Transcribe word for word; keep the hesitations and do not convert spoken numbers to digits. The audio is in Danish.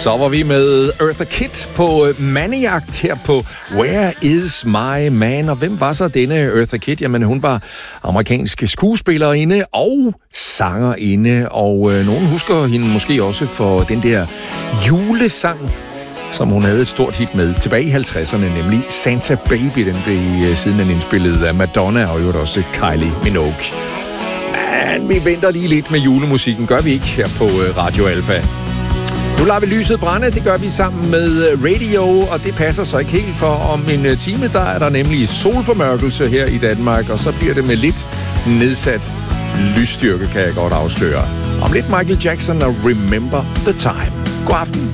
Så var vi med Eartha Kitt på mandejagt her på Where Is My Man? Og hvem var så denne Eartha Kitt? Jamen, hun var amerikansk skuespillerinde og sangerinde, og øh, nogen husker hende måske også for den der julesang, som hun havde et stort hit med tilbage i halvtredserne, nemlig Santa Baby. Den blev øh, siden den indspillet af Madonna og jo også Kylie Minogue. Men vi venter lige lidt med julemusikken, gør vi ikke her på øh, Radio Alfa. Nu lader vi lyset brænde, det gør vi sammen med Radio, og det passer så ikke helt, for om en time, der er der nemlig solformørkelse her i Danmark, og så bliver det med lidt nedsat lysstyrke, kan jeg godt afsløre. Om lidt Michael Jackson og Remember the Time. God aften.